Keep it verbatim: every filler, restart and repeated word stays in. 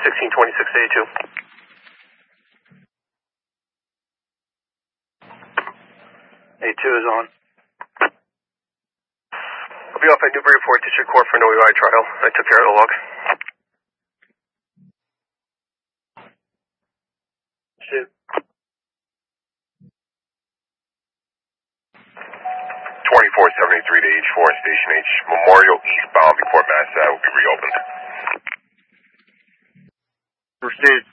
sixteen twenty-six eighty-two. A two is on. I'll be off at Newburyport District Court for an O E I trial. I took care of the log. Shoot. twenty-four seventy-three to H four, Station H. Memorial eastbound before Mass Ave will be reopened. Proceed.